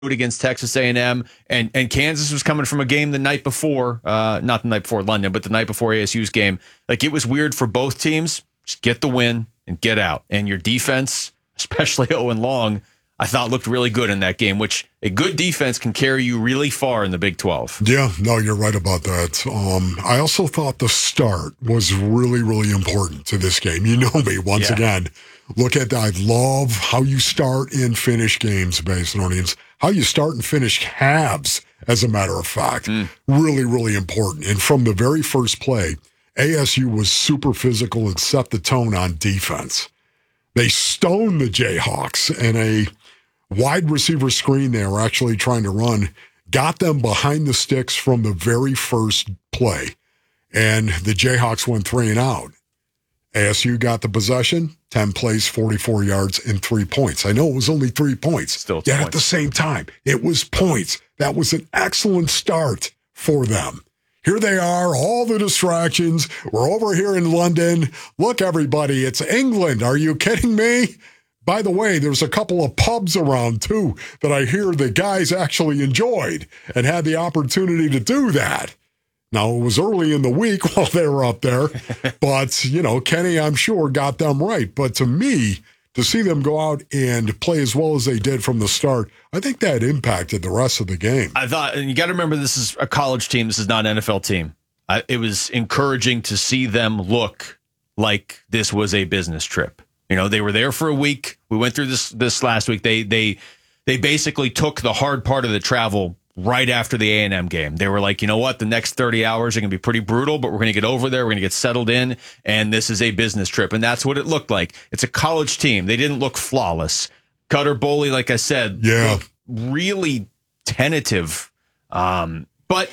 against Texas A&M, and Kansas was coming from a game the night before, not the night before London, but the night before ASU's game. Like, it was weird for both teams. Just get the win and get out. And your defense, especially Owen Long, I thought looked really good in that game, which a good defense can carry you really far in the Big 12. Yeah, no, you're right about that. I also thought the start was really, really important to this game. You know me, once again. Look at that. I love how you start and finish games, Basinonians. How you start and finish halves, as a matter of fact. Really, really important. And from the very first play, ASU was super physical and set the tone on defense. They stoned the Jayhawks in a wide receiver screen they were actually trying to run, got them behind the sticks from the very first play. And the Jayhawks went 3 and out. ASU got the possession, 10 plays, 44 yards, and 3 points. I know it was only 3 points. Still yet points. At the same time, it was points. That was an excellent start for them. Here they are, all the distractions. We're over here in London. Look, everybody, it's England. Are you kidding me? By the way, there's a couple of pubs around, too, that I hear the guys actually enjoyed and had the opportunity to do that. Now, it was early in the week while they were up there, but, Kenny, I'm sure, got them right. But to me, to see them go out and play as well as they did from the start, I think that impacted the rest of the game. I thought, and you got to remember, this is a college team. This is not an NFL team. It was encouraging to see them look like this was a business trip. They were there for a week. We went through this last week. They basically took the hard part of the travel right after the A&M game. They were like, you know what? The next 30 hours are going to be pretty brutal, but we're going to get over there. We're going to get settled in, and this is a business trip. And that's what it looked like. It's a college team. They didn't look flawless. Cutter Boley, like I said, looked really tentative. But,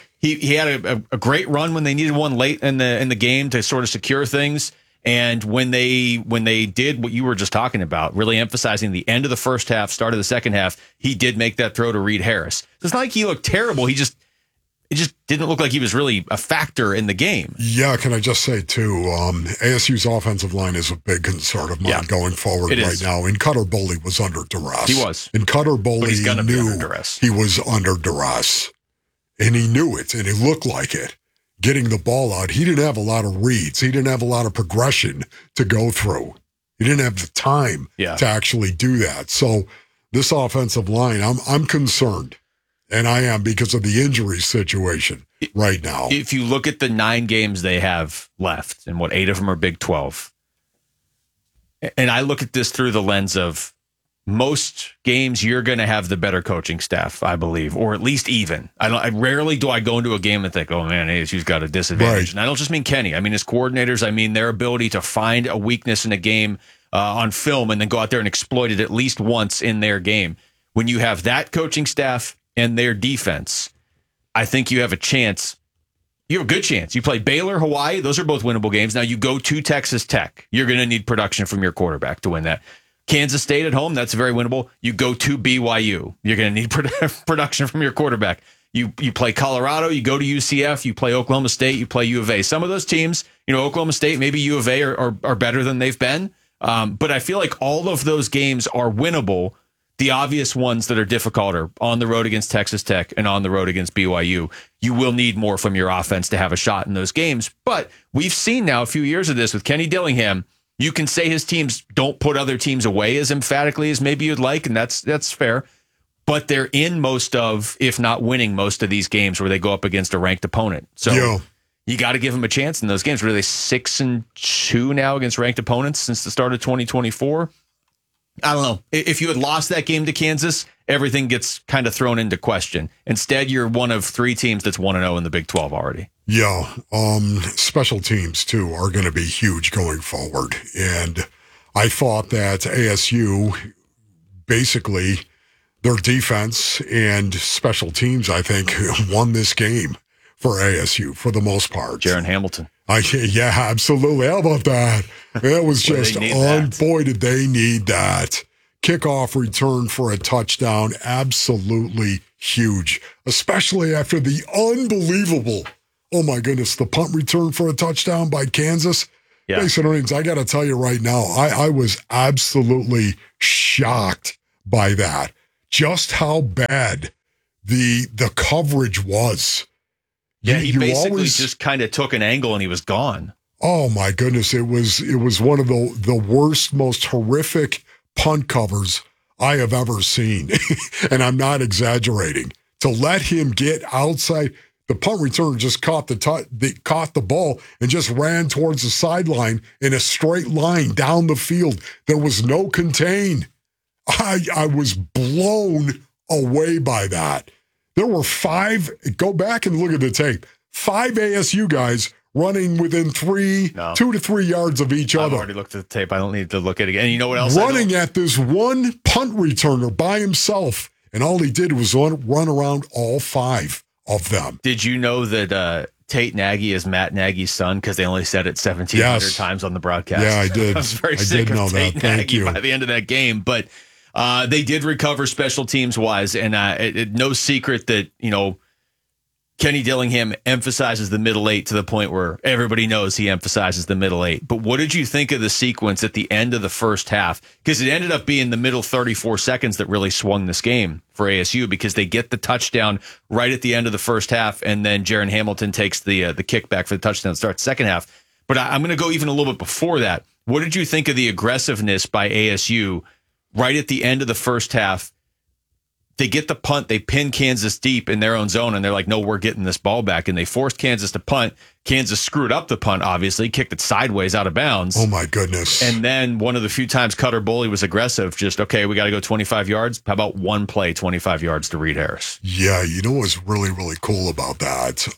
he had a great run when they needed one late in the game to sort of secure things. And when they did what you were just talking about, really emphasizing the end of the first half, start of the second half, he did make that throw to Reed Harris. It's not like he looked terrible. It just didn't look like he was really a factor in the game. Yeah, can I just say, too, ASU's offensive line is a big concern of mine going forward right now. And Cutter Boley was under duress. He was. And Cutter Boley knew he was under duress. And he knew it, and it looked like it. Getting the ball out, he didn't have a lot of reads. He didn't have a lot of progression to go through. He didn't have the time to actually do that. So this offensive line, I'm concerned, and I am because of the injury situation right now. If you look at the 9 games they have left, and 8 of them are Big 12, and I look at this through the lens of most games you're going to have the better coaching staff, I believe, or at least even. I rarely do I go into a game and think, oh man, ASU's got a disadvantage. Right. And I don't just mean Kenny. I mean his coordinators. I mean their ability to find a weakness in a game on film and then go out there and exploit it at least once in their game. When you have that coaching staff and their defense, I think you have a chance. You have a good chance. You play Baylor, Hawaii. Those are both winnable games. Now you go to Texas Tech. You're going to need production from your quarterback to win that. Kansas State at home, that's very winnable. You go to BYU. You're going to need production from your quarterback. You play Colorado, you go to UCF, you play Oklahoma State, you play U of A. Some of those teams, Oklahoma State, maybe U of A are better than they've been. But I feel like all of those games are winnable. The obvious ones that are difficult are on the road against Texas Tech and on the road against BYU. You will need more from your offense to have a shot in those games. But we've seen now a few years of this with Kenny Dillingham. You can say his teams don't put other teams away as emphatically as maybe you'd like, and that's fair. But they're in most of, if not winning most of these games where they go up against a ranked opponent. So you got to give them a chance in those games. Were they 6-2 now against ranked opponents since the start of 2024? I don't know. If you had lost that game to Kansas, everything gets kind of thrown into question. Instead, you're one of 3 teams that's 1-0 in the Big 12 already. Yeah. Special teams, too, are going to be huge going forward. And I thought that ASU, basically, their defense and special teams, I think, won this game for ASU for the most part. Jaron Hamilton. Yeah, absolutely. How about that? It was just boy, did they need that. Kickoff return for a touchdown, absolutely huge, especially after the unbelievable, oh my goodness, the punt return for a touchdown by Kansas. Yeah. Mason Earnings, I got to tell you right now, I was absolutely shocked by that. just how bad the coverage was. Yeah, he basically just kind of took an angle and he was gone. Oh my goodness, it was one of the worst, most horrific punt covers I have ever seen. And I'm not exaggerating. To let him get outside, the punt returner just caught the ball and just ran towards the sideline in a straight line down the field. There was no contain. I was blown away by that. There were 5, go back and look at the tape, 5 ASU guys running within 2 to 3 yards of each other. I've already looked at the tape. I don't need to look at it again. And you know what else? Running at this one punt returner by himself, and all he did was run around all 5 of them. Did you know that Tate Nagy is Matt Nagy's son? Because they only said it 1,700 times on the broadcast. Yeah, I did. I was very sick of Tate Nagy by the end of that game. But they did recover special teams wise, and no secret that, you know, Kenny Dillingham emphasizes the middle 8 to the point where everybody knows he emphasizes the middle 8. But what did you think of the sequence at the end of the first half? Because it ended up being the middle 34 seconds that really swung this game for ASU, because they get the touchdown right at the end of the first half, and then Jaron Hamilton takes the kickback for the touchdown to start the second half. But I'm going to go even a little bit before that. What did you think of the aggressiveness by ASU right at the end of the first half? They get the punt, they pin Kansas deep in their own zone, and they're like, no, we're getting this ball back. And they forced Kansas to punt. Kansas screwed up the punt, obviously, kicked it sideways out of bounds. Oh, my goodness. And then one of the few times Cutter Boley was aggressive, just, okay, we got to go 25 yards. How about one play, 25 yards to Reed Harris? Yeah, you know what's really, really cool about that?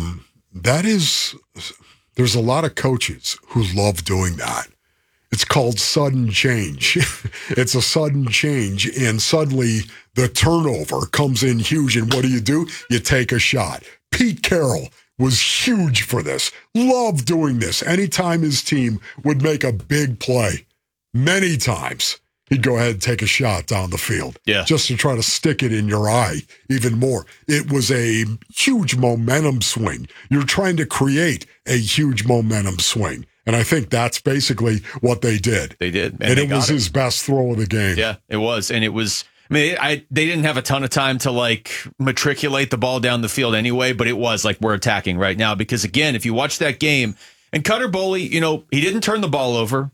There's a lot of coaches who love doing that. It's called sudden change. It's a sudden change, and suddenly the turnover comes in huge, and what do? You take a shot. Pete Carroll was huge for this. Loved doing this. Anytime his team would make a big play, many times, he'd go ahead and take a shot down the field. Yeah. Just to try to stick it in your eye even more. It was a huge momentum swing. You're trying to create a huge momentum swing. And I think that's basically what they did. They did. And it was his best throw of the game. Yeah, it was. And it was, I mean, they didn't have a ton of time to like matriculate the ball down the field anyway, but it was like, we're attacking right now. Because again, if you watch that game, and Cutter Boley, you know, he didn't turn the ball over.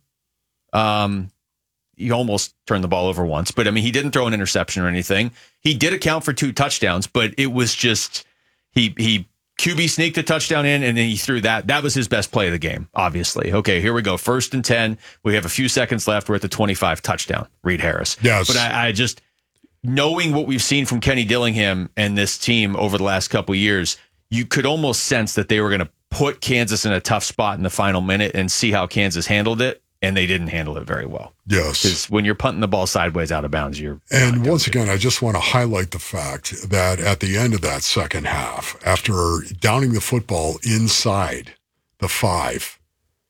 He almost turned the ball over once, but I mean, he didn't throw an interception or anything. He did account for 2 touchdowns, but it was just, he QB sneaked a touchdown in, and then he threw that. That was his best play of the game, obviously. Okay, here we go. 1st and 10. We have a few seconds left. We're at the 25, touchdown, Reed Harris. Yes. But I just, knowing what we've seen from Kenny Dillingham and this team over the last couple of years, you could almost sense that they were going to put Kansas in a tough spot in the final minute and see how Kansas handled it, and they didn't handle it very well. Yes. Because when you're punting the ball sideways out of bounds, And once again, I just want to highlight the fact that at the end of that second half, after downing the football inside the 5,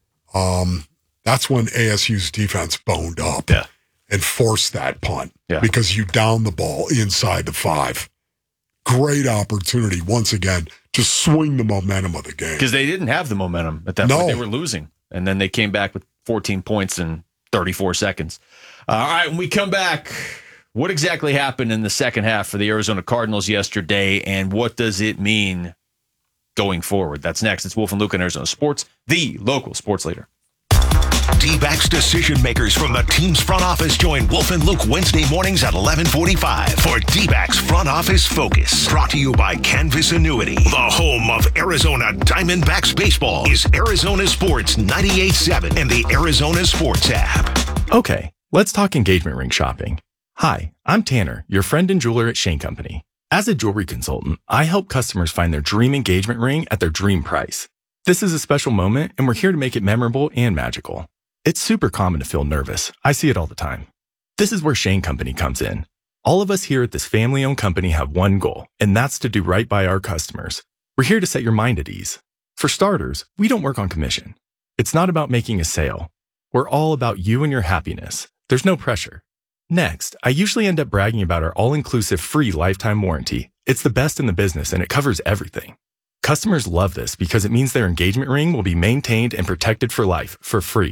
that's when ASU's defense boned up and forced that punt because you down the ball inside the 5. Great opportunity, once again, to swing the momentum of the game. Because they didn't have the momentum at that point. They were losing. And then they came back with 14 points in 34 seconds. All right, when we come back, what exactly happened in the second half for the Arizona Cardinals yesterday, and what does it mean going forward? That's next. It's Wolf and Luke on Arizona Sports, the local sports leader. D-backs decision makers from the team's front office join Wolf and Luke Wednesday mornings at 11:45 for D-backs Front Office Focus. Brought to you by Canvas Annuity. The home of Arizona Diamondbacks baseball is Arizona Sports 98.7 and the Arizona Sports app. Okay, let's talk engagement ring shopping. Hi, I'm Tanner, your friend and jeweler at Shane Company. As a jewelry consultant, I help customers find their dream engagement ring at their dream price. This is a special moment, and we're here to make it memorable and magical. It's super common to feel nervous. I see it all the time. This is where Shane Company comes in. All of us here at this family-owned company have one goal, and that's to do right by our customers. We're here to set your mind at ease. For starters, we don't work on commission. It's not about making a sale. We're all about you and your happiness. There's no pressure. Next, I usually end up bragging about our all-inclusive free lifetime warranty. It's the best in the business, and it covers everything. Customers love this because it means their engagement ring will be maintained and protected for life, for free.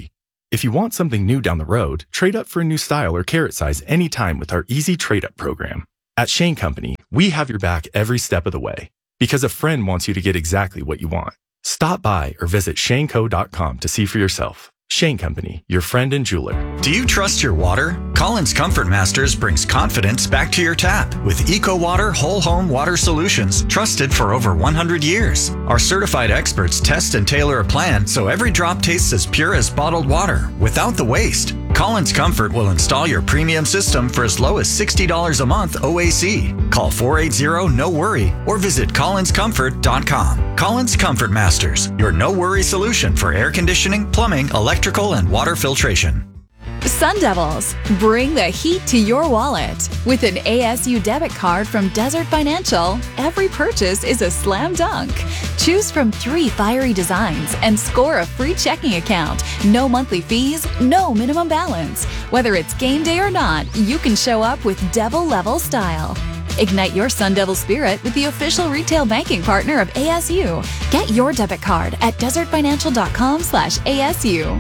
If you want something new down the road, trade up for a new style or carrot size anytime with our easy trade-up program. At Shane Company, we have your back every step of the way because a friend wants you to get exactly what you want. Stop by or visit shaneco.com to see for yourself. Shane Company, your friend and jeweler. Do you trust your water? Collins Comfort Masters brings confidence back to your tap with EcoWater Whole Home Water Solutions, trusted for over 100 years. Our certified experts test and tailor a plan so every drop tastes as pure as bottled water without the waste. Collins Comfort will install your premium system for as low as $60 a month OAC. Call 480-NO-WORRY or visit collinscomfort.com. Collins Comfort Masters, your no-worry solution for air conditioning, plumbing, electrical, and water filtration. Sun Devils, bring the heat to your wallet. With an ASU debit card from Desert Financial, every purchase is a slam dunk. Choose from 3 fiery designs and score a free checking account. No monthly fees, no minimum balance. Whether it's game day or not, you can show up with Devil-level style. Ignite your Sun Devil spirit with the official retail banking partner of ASU. Get your debit card at desertfinancial.com/ASU.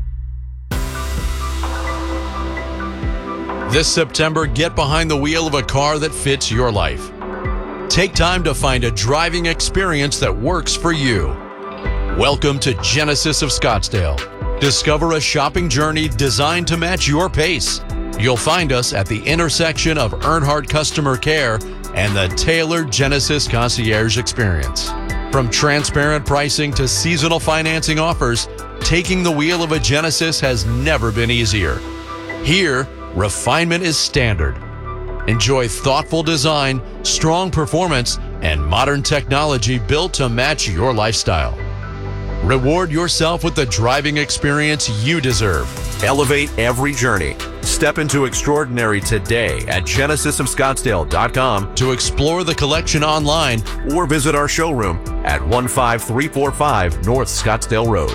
This September, get behind the wheel of a car that fits your life. Take time to find a driving experience that works for you. Welcome to Genesis of Scottsdale. Discover a shopping journey designed to match your pace. You'll find us at the intersection of Earnhardt Customer Care and the tailored Genesis Concierge Experience. From transparent pricing to seasonal financing offers, taking the wheel of a Genesis has never been easier. Here, refinement is standard. Enjoy thoughtful design, strong performance, and modern technology built to match your lifestyle. Reward yourself with the driving experience you deserve. Elevate every journey. Step into extraordinary today at genesisofscottsdale.com To explore the collection online, or visit our showroom at 15345 North Scottsdale Road.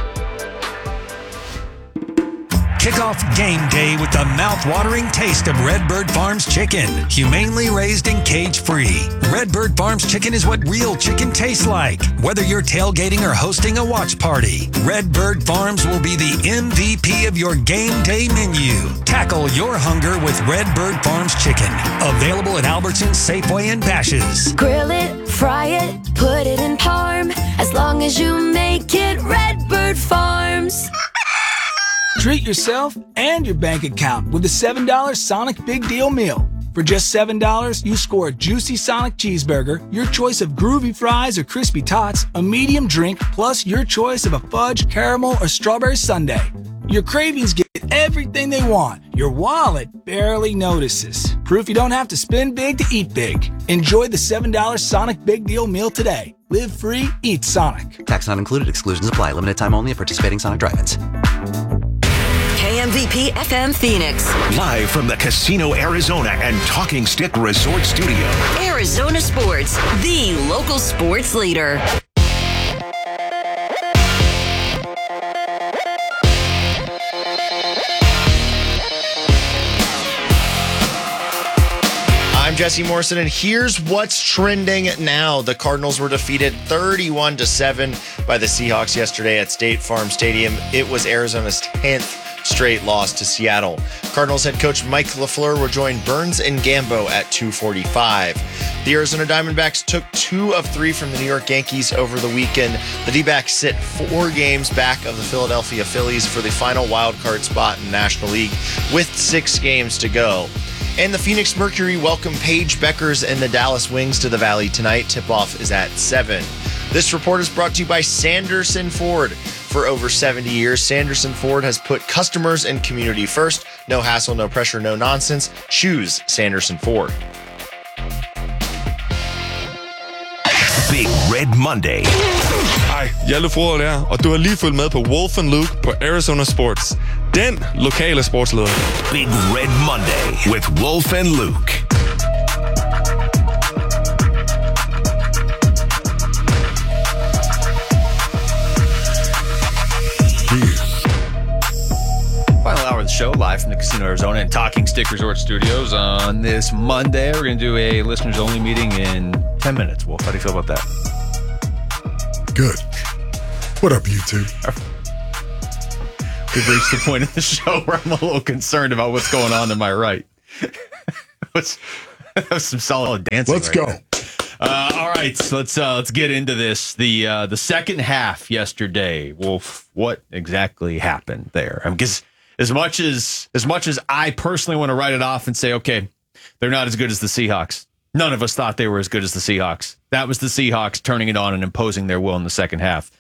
Kick off game day with the mouth-watering taste of Redbird Farms chicken. Humanely raised and cage-free. Redbird Farms chicken is what real chicken tastes like. Whether you're tailgating or hosting a watch party, Redbird Farms will be the MVP of your game day menu. Tackle your hunger with Redbird Farms chicken. Available at Albertsons, Safeway, and Bash's'. Grill it, fry it, put it in parm. As long as you make it Redbird Farms. Treat yourself and your bank account with the $7 Sonic Big Deal Meal. For just $7, you score a juicy Sonic cheeseburger, your choice of groovy fries or crispy tots, a medium drink, plus your choice of a fudge, caramel, or strawberry sundae. Your cravings get everything they want. Your wallet barely notices. Proof you don't have to spend big to eat big. Enjoy the $7 Sonic Big Deal Meal today. Live free, eat Sonic. Tax not included. Exclusions apply. Limited time only at participating Sonic drive-ins. KMVP FM Phoenix. Live from the Casino Arizona and Talking Stick Resort Studio. Arizona Sports, the local sports leader. I'm Jesse Morrison, and here's what's trending now. The Cardinals were defeated 31-7 by the Seahawks yesterday at State Farm Stadium. It was Arizona's 10th straight loss to Seattle. Cardinals head coach Mike LaFleur rejoined Burns and Gambo at 2:45. The Arizona Diamondbacks took 2 of 3 from the New York Yankees over the weekend. The D-backs sit 4 games back of the Philadelphia Phillies for the final wild card spot in the National League with 6 games to go. And the Phoenix Mercury welcome Paige Beckers and the Dallas Wings to the Valley tonight. Tip-off is at 7. This report is brought to you by Sanderson Ford. For over 70 years, Sanderson Ford has put customers and community first. No hassle, no pressure, no nonsense. Choose Sanderson Ford. Big Red Monday. Hej, Hjalte Froholt her, og du har lige fulgt med på Wolf & Luke på Arizona Sports. Den lokale sportsleder. Big Red Monday with Wolf and Luke. Final hour of the show, live from the Casino Arizona and Talking Stick Resort Studios on this Monday. We're going to do a listeners-only meeting in 10 minutes. Wolf, how do you feel about that? Good. What up, YouTube? We've reached the point of the show where I'm a little concerned about what's going on to my right. That was some solid dancing. Let's go. All right, so let's get into this. The second half yesterday. Wolf, what exactly happened there? Because as much as I personally want to write it off and say, okay, they're not as good as the Seahawks. None of us thought they were as good as the Seahawks. That was the Seahawks turning it on and imposing their will in the second half.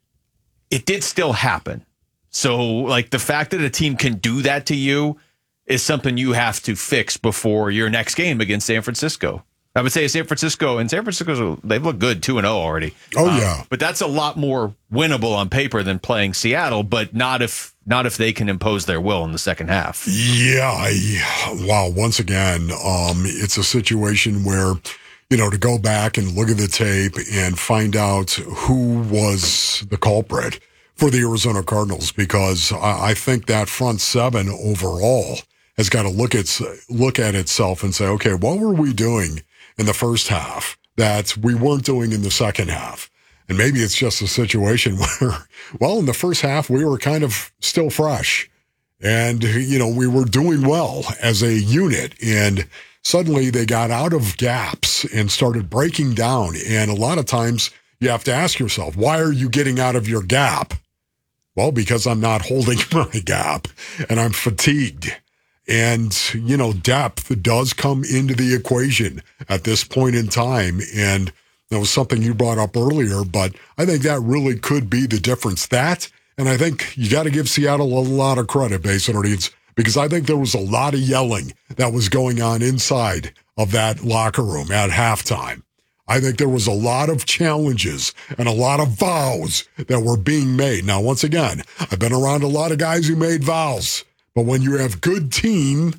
It did still happen. So, like, the fact that a team can do that to you is something you have to fix before your next game against San Francisco. I would say San Francisco, they've looked good 2-0 already. Oh, yeah. But that's a lot more winnable on paper than playing Seattle, but not if they can impose their will in the second half. Yeah. Wow. Once again, it's a situation where, to go back and look at the tape and find out who was the culprit for the Arizona Cardinals, because I think that front seven overall has got to look at itself and say, okay, what were we doing in the first half that we weren't doing in the second half? And maybe it's just a situation where, well, in the first half, we were kind of still fresh and, we were doing well as a unit, and suddenly they got out of gaps and started breaking down. And a lot of times you have to ask yourself, why are you getting out of your gap? Well, because I'm not holding my gap and I'm fatigued. And, depth does come into the equation at this point in time. And that was something you brought up earlier, but I think that really could be the difference. That, and I think you got to give Seattle a lot of credit, Basin Reeds, because I think there was a lot of yelling that was going on inside of that locker room at halftime. I think there was a lot of challenges and a lot of vows that were being made. Now, once again, I've been around a lot of guys who made vows. But when you have good team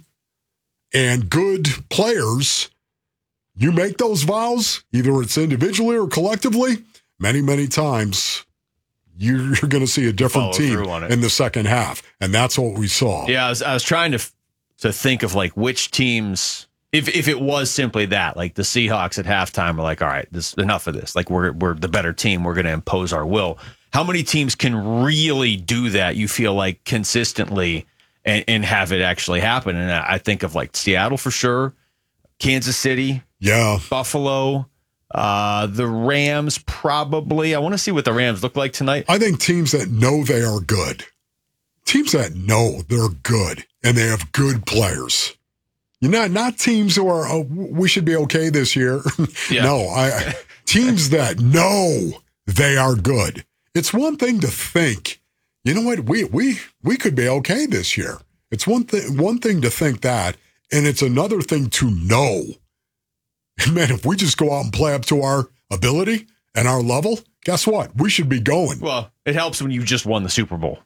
and good players, you make those vows, either it's individually or collectively, many, many times you're going to see a different team in the second half. And that's what we saw. Yeah, I was trying to think of like which teams, if it was simply that, like the Seahawks at halftime were like, all right, enough of this. Like we're the better team. We're going to impose our will. How many teams can really do that, you feel like, consistently and have it actually happen? And I think of like Seattle for sure, Kansas City, Buffalo, the Rams probably. I want to see what the Rams look like tonight. I think teams that know they are good, teams that know they're good and they have good players. Not teams who are, we should be okay this year. Yeah. No, teams that know they are good. It's one thing to think, you know what, we could be okay this year. It's one thing to think that, and it's another thing to know. Man, if we just go out and play up to our ability and our level, guess what? We should be going. Well, it helps when you just won the Super Bowl.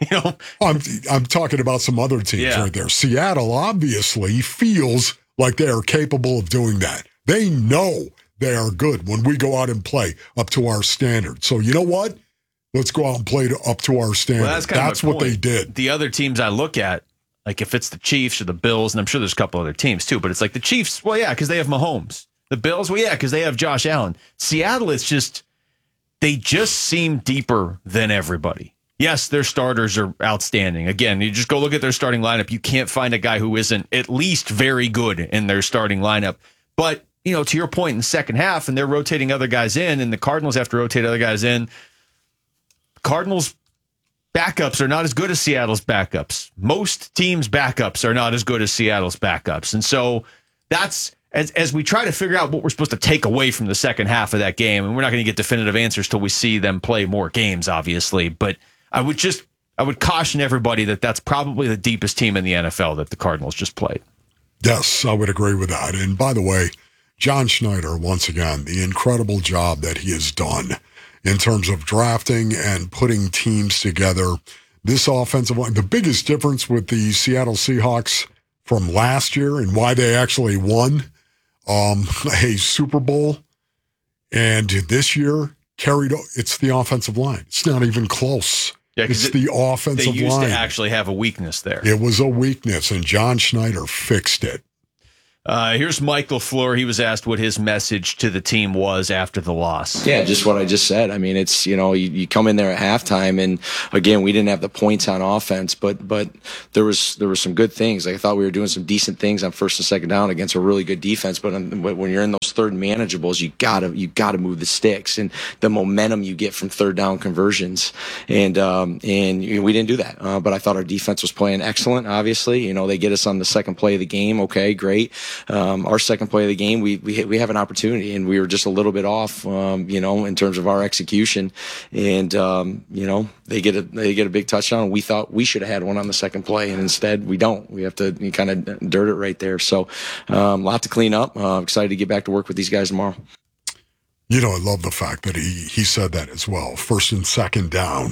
I'm talking about some other teams right there. Seattle obviously feels like they are capable of doing that. They know they are good when we go out and play up to our standard. So you know what? Let's go out and play up to our standard. Well, that's what they did. The other teams I look at, like if it's the Chiefs or the Bills, and I'm sure there's a couple other teams too, but it's like the Chiefs, well, yeah, because they have Mahomes. The Bills, well, yeah, because they have Josh Allen. Seattle, it's just, they just seem deeper than everybody. Yes, their starters are outstanding. Again, you just go look at their starting lineup. You can't find a guy who isn't at least very good in their starting lineup. But, to your point, in the second half, and they're rotating other guys in, and the Cardinals have to rotate other guys in. Cardinals backups are not as good as Seattle's backups. Most teams' backups are not as good as Seattle's backups. And so that's, as we try to figure out what we're supposed to take away from the second half of that game, and we're not going to get definitive answers till we see them play more games, obviously, but I would caution everybody that that's probably the deepest team in the NFL that the Cardinals just played. Yes, I would agree with that. And by the way, John Schneider, once again, the incredible job that he has done in terms of drafting and putting teams together. This offensive line, the biggest difference with the Seattle Seahawks from last year and why they actually won a Super Bowl and this year it's the offensive line. It's not even close. Yeah, it's the offensive line. They used to actually have a weakness there. It was a weakness, and John Schneider fixed it. Here's Mike LaFleur. He was asked what his message to the team was after the loss. Yeah, just what I just said. I mean, it's, you come in there at halftime, and again, we didn't have the points on offense, but there was some good things. Like, I thought we were doing some decent things on first and second down against a really good defense. But when you're in those third manageables, you gotta move the sticks and the momentum you get from third down conversions. And we didn't do that. But I thought our defense was playing excellent. Obviously, they get us on the second play of the game. Okay, great. Our second play of the game, we have an opportunity, and we were just a little bit off, in terms of our execution. And they get a big touchdown. We thought we should have had one on the second play, and instead we don't. We have to kind of dirt it right there. So a lot to clean up. Excited to get back to work with these guys tomorrow. I love the fact that he said that as well. First and second down,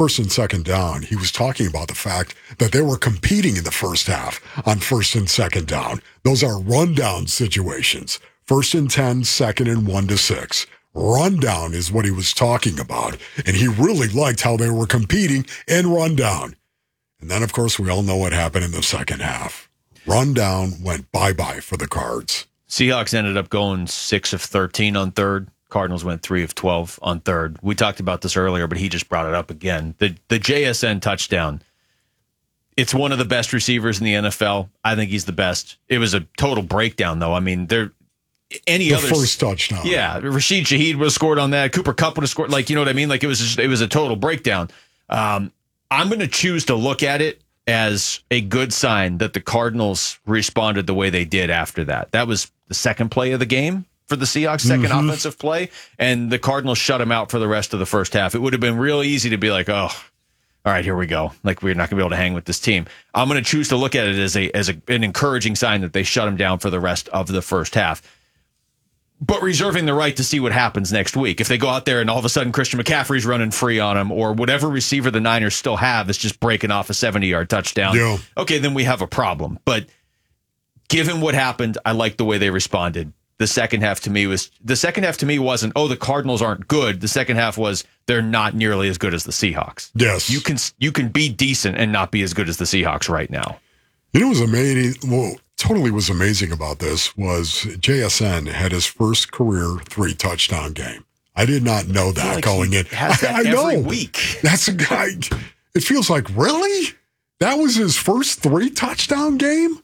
he was talking about the fact that they were competing in the first half on first and second down. Those are rundown situations. First and 10, second and 1 to 6. Rundown is what he was talking about. And he really liked how they were competing in rundown. And then, of course, we all know what happened in the second half. Rundown went bye-bye for the Cards. Seahawks ended up going 6 of 13 on third. Cardinals went 3 of 12 on third. We talked about this earlier, but he just brought it up again. The JSN touchdown, it's one of the best receivers in the NFL. I think he's the best. It was a total breakdown, though. I mean, the first touchdown. Yeah, Rashid Shaheed would have scored on that. Cooper Kupp would have scored. Like, you know what I mean? Like, it was a total breakdown. I'm going to choose to look at it as a good sign that the Cardinals responded the way they did after that. That was the second play of the game for the Seahawks, second offensive play, and the Cardinals shut him out for the rest of the first half. It would have been real easy to be like, oh, all right, here we go. Like, we're not going to be able to hang with this team. I'm going to choose to look at it as an encouraging sign that they shut him down for the rest of the first half, but reserving the right to see what happens next week. If they go out there and all of a sudden Christian McCaffrey's running free on him, or whatever receiver the Niners still have is just breaking off a 70-yard touchdown, okay, then we have a problem. But given what happened, I like the way they responded. The second half to me wasn't, oh, the Cardinals aren't good. The second half was, they're not nearly as good as the Seahawks. Yes. You can be decent and not be as good as the Seahawks right now. What was amazing, totally was amazing about this was JSN had his first career 3 touchdown game. I did not know that like going in. Has that every week. That's a guy. It feels like, really? That was his first 3 touchdown game?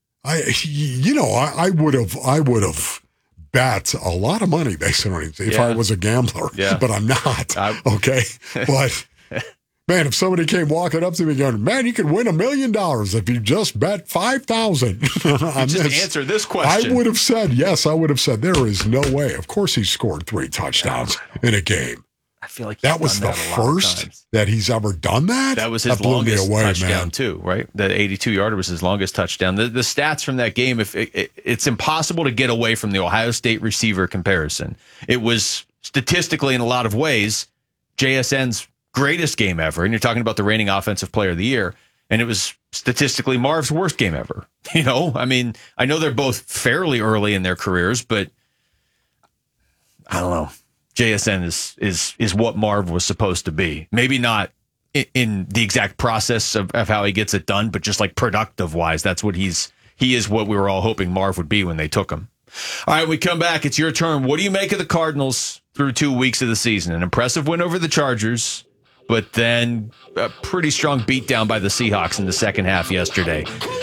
I would have bet a lot of money based on it if I was a gambler, but I'm not. Okay. But man, if somebody came walking up to me going, man, you could win $1 million if you just bet 5,000. Just answer this question. I would have said, yes, there is no way. Of course he scored 3 touchdowns in a game. I feel like that was the first that he's ever done that. That was his longest touchdown too, right? That 82-yarder was his longest touchdown. The stats from that game, it's impossible to get away from the Ohio State receiver comparison. It was statistically, in a lot of ways, JSN's greatest game ever, and you're talking about the reigning offensive player of the year, and it was statistically Marv's worst game ever. I mean, I know they're both fairly early in their careers, but I don't know. JSN is what Marv was supposed to be. Maybe not in the exact process of how he gets it done, but just like productive wise, that's what he is what we were all hoping Marv would be when they took him. All right, we come back. It's your turn. What do you make of the Cardinals through 2 weeks of the season? An impressive win over the Chargers, but then a pretty strong beatdown by the Seahawks in the second half yesterday.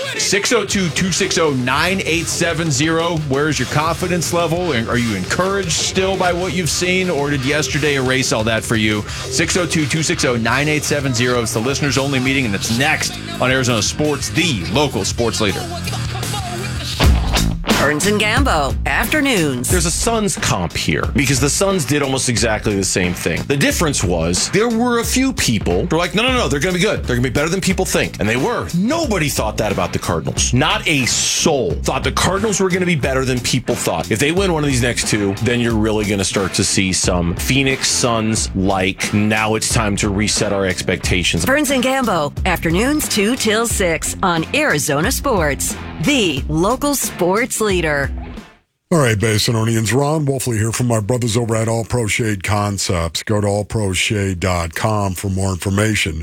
602-260-9870. Where's your confidence level? Are you encouraged still by what you've seen, or did yesterday erase all that for you? 602-260-9870. It's the listeners only meeting, and it's next on Arizona Sports, the local sports leader. Burns and Gambo, afternoons. There's a Suns comp here because the Suns did almost exactly the same thing. The difference was there were a few people who were like, no, they're going to be good. They're going to be better than people think. And they were. Nobody thought that about the Cardinals. Not a soul thought the Cardinals were going to be better than people thought. If they win one of these next 2, then you're really going to start to see some Phoenix Suns like, now it's time to reset our expectations. Burns and Gambo, afternoons 2 till 6 on Arizona Sports, the local sports leader. All right, Basinonians, Ron Wolfley here from my brothers over at All Pro Shade Concepts. Go to allproshade.com for more information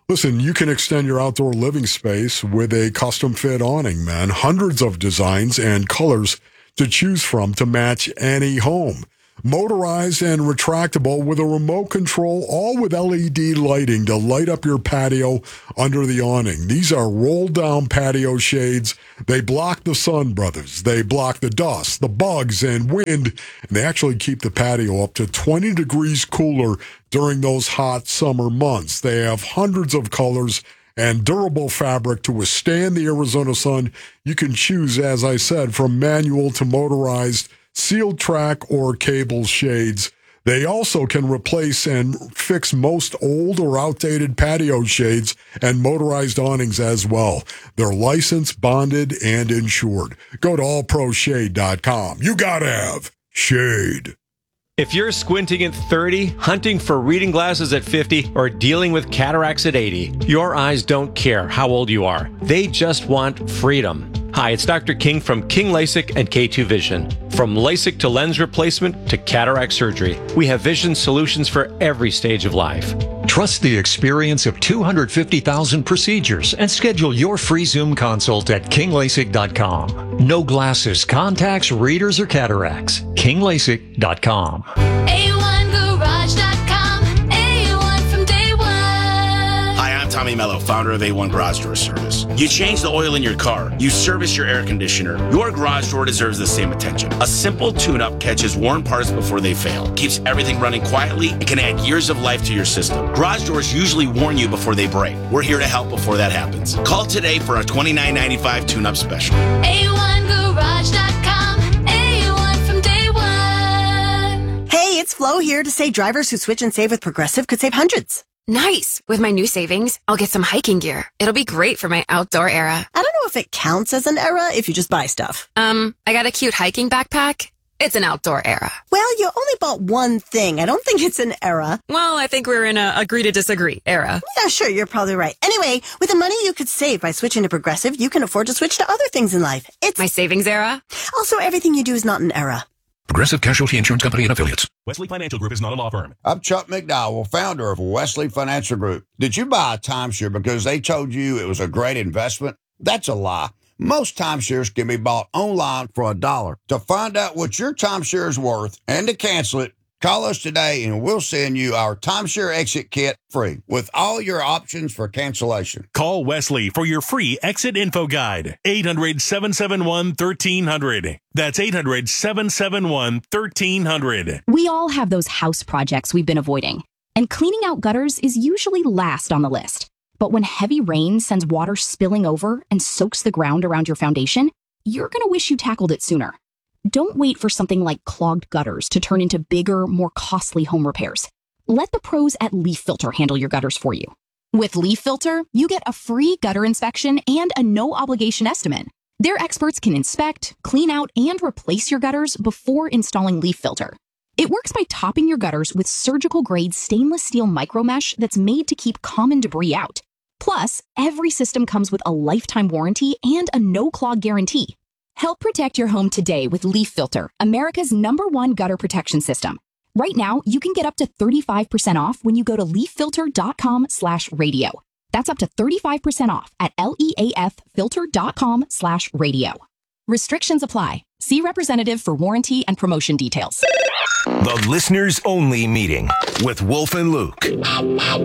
Listen, you can extend your outdoor living space with a custom-fit awning, man. Hundreds of designs and colors to choose from to match any home. Motorized and retractable with a remote control, all with LED lighting to light up your patio under the awning. These are roll-down patio shades. They block the sun, brothers. They block the dust, the bugs, and wind, and they actually keep the patio up to 20 degrees cooler during those hot summer months. They have hundreds of colors and durable fabric to withstand the Arizona sun. You can choose, as I said, from manual to motorized, sealed track or cable shades. They also can replace and fix most old or outdated patio shades and motorized awnings as well. They're licensed, bonded, and insured. Go to allproshade.com. You gotta have shade. If you're squinting at 30, hunting for reading glasses at 50, or dealing with cataracts at 80, your eyes don't care how old you are. They just want freedom. Hi, it's Dr. King from King LASIK and K2 Vision. From LASIK to lens replacement to cataract surgery, we have vision solutions for every stage of life. Trust the experience of 250,000 procedures and schedule your free Zoom consult at kinglasik.com. No glasses, contacts, readers, or cataracts. kinglasik.com. A1Garage.com. A1 from day one. Hi, I'm Tommy Mello, founder of A1 Garage Door Service. You change the oil in your car. You service your air conditioner. Your garage door deserves the same attention. A simple tune-up catches worn parts before they fail, keeps everything running quietly, and can add years of life to your system. Garage doors usually warn you before they break. We're here to help before that happens. Call today for a $29.95 tune-up special. A1Garage.com. A1 from day one. Hey, it's Flo here to say drivers who switch and save with Progressive could save hundreds. Nice. With my new savings, I'll get some hiking gear. It'll be great for my outdoor era. I don't know if it counts as an era if you just buy stuff. I got a cute hiking backpack. It's an outdoor era. Well, you only bought one thing. I don't think it's an era. Well, I think we're in a agree to disagree era. Yeah, sure, you're probably right. Anyway, with the money you could save by switching to Progressive, you can afford to switch to other things in life. It's my savings era. Also, everything you do is not an era. Progressive Casualty Insurance Company and Affiliates. Wesley Financial Group is not a law firm. I'm Chuck McDowell, founder of Wesley Financial Group. Did you buy a timeshare because they told you it was a great investment? That's a lie. Most timeshares can be bought online for $1. To find out what your timeshare is worth and to cancel it, call us today and we'll send you our timeshare exit kit free with all your options for cancellation. Call Wesley for your free exit info guide. 800-771-1300. That's 800-771-1300. We all have those house projects we've been avoiding, and cleaning out gutters is usually last on the list. But when heavy rain sends water spilling over and soaks the ground around your foundation, you're going to wish you tackled it sooner. Don't wait for something like clogged gutters to turn into bigger, more costly home repairs. Let the pros at Leaf Filter handle your gutters for you. With Leaf Filter, you get a free gutter inspection and a no-obligation estimate. Their experts can inspect, clean out, and replace your gutters before installing Leaf Filter. It works by topping your gutters with surgical-grade stainless steel micromesh that's made to keep common debris out. Plus, every system comes with a lifetime warranty and a no-clog guarantee. Help protect your home today with Leaf Filter, America's #1 gutter protection system. Right now, you can get up to 35% off when you go to leaffilter.com/radio. That's up to 35% off at leaffilter.com/radio. Restrictions apply. See representative for warranty and promotion details. The listeners only meeting with Wolf and Luke.